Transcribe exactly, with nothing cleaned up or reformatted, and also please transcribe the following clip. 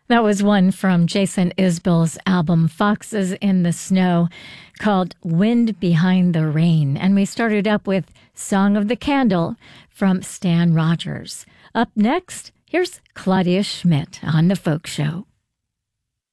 That was one from Jason Isbell's album Foxes in the Snow called Wind Behind the Rain. And we started up with Song of the Candle from Stan Rogers. Up next, here's Claudia Schmidt on The Folk Show.